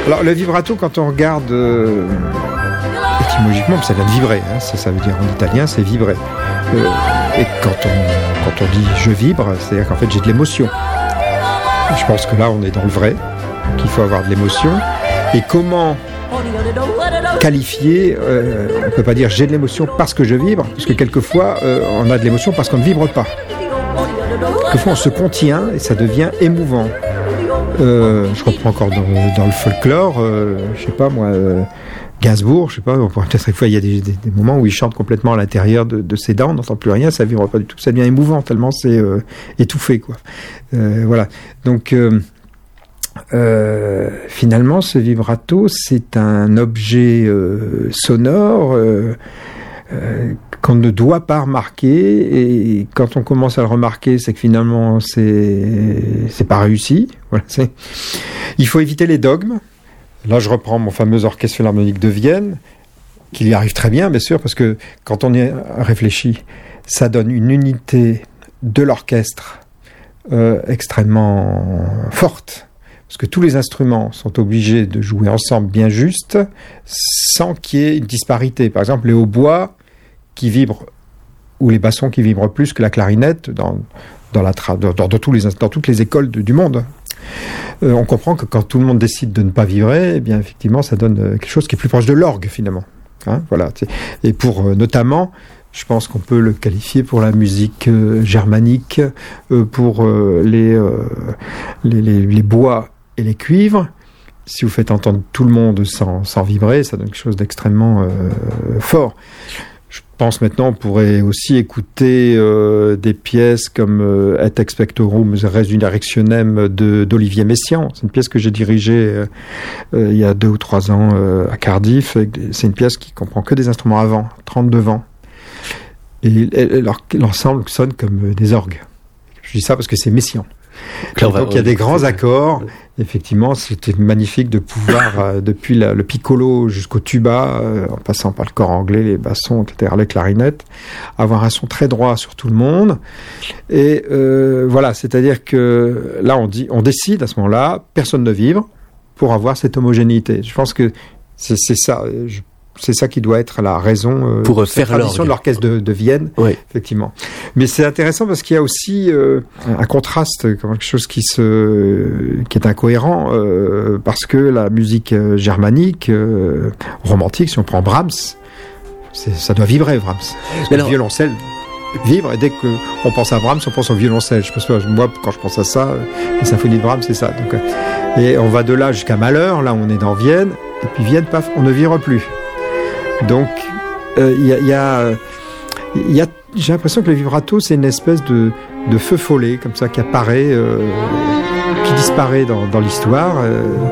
Alors le vibrato, quand on regarde étymologiquement, ça vient de vibrer, hein, ça veut dire en italien, c'est vibrer. Et quand on dit je vibre, c'est-à-dire qu'en fait j'ai de l'émotion. Je pense que là on est dans le vrai, qu'il faut avoir de l'émotion. Et comment qualifier, on ne peut pas dire j'ai de l'émotion parce que je vibre, parce que quelquefois on a de l'émotion parce qu'on ne vibre pas. Quelquefois on se contient et ça devient émouvant. Je reprends encore dans le folklore, je sais pas moi, Gainsbourg, je sais pas, peut-être une fois il y a des moments où il chante complètement à l'intérieur de ses dents, on n'entend plus rien, ça vibre pas du tout, ça devient émouvant tellement c'est étouffé quoi. Voilà, donc finalement ce vibrato c'est un objet sonore qu'on ne doit pas remarquer, et quand on commence à le remarquer, c'est que finalement c'est pas réussi. Voilà, il faut éviter les dogmes. Là, je reprends mon fameux orchestre philharmonique de Vienne, qui y arrive très bien, bien sûr, parce que quand on y réfléchit, ça donne une unité de l'orchestre extrêmement forte, parce que tous les instruments sont obligés de jouer ensemble bien juste, sans qu'il y ait une disparité. Par exemple, les hautbois qui vibrent, ou les bassons qui vibrent plus que la clarinette dans toutes les écoles du monde. On comprend que quand tout le monde décide de ne pas vibrer, eh bien effectivement ça donne quelque chose qui est plus proche de l'orgue finalement. Hein, voilà. Et pour notamment, je pense qu'on peut le qualifier pour la musique germanique, pour les bois et les cuivres. Si vous faites entendre tout le monde sans vibrer, ça donne quelque chose d'extrêmement fort. Je pense maintenant on pourrait aussi écouter des pièces comme Et Expectorum Resurrectionem d'Olivier Messiaen. C'est une pièce que j'ai dirigée il y a 2 ou 3 ans à Cardiff. C'est une pièce qui comprend que des instruments à vent, 32 vents. Et l'ensemble sonne comme des orgues. Je dis ça parce que c'est Messiaen. Donc il y a des grands accords. Effectivement, c'était magnifique de pouvoir, depuis le piccolo jusqu'au tuba, en passant par le corps anglais, les bassons, etc., les clarinettes, avoir un son très droit sur tout le monde. Et voilà, c'est-à-dire que là, on décide à ce moment-là, personne ne vibre, pour avoir cette homogénéité. Je pense que c'est ça. C'est ça qui doit être la raison pour faire la tradition de l'orchestre de Vienne, oui. Effectivement. Mais c'est intéressant parce qu'il y a aussi un contraste, quelque chose qui est incohérent, parce que la musique germanique, romantique, si on prend Brahms, ça doit vibrer Brahms. Le violoncelle vibre, et dès qu'on pense à Brahms, on pense au violoncelle. Je pense pas, moi, quand je pense à ça, les symphonies de Brahms, c'est ça. Donc, et on va de là jusqu'à Mahler, là on est dans Vienne, et puis Vienne, paf, on ne vibre plus. Donc, j'ai l'impression que le vibrato, c'est une espèce de feu follet, comme ça, qui apparaît, qui disparaît dans l'histoire.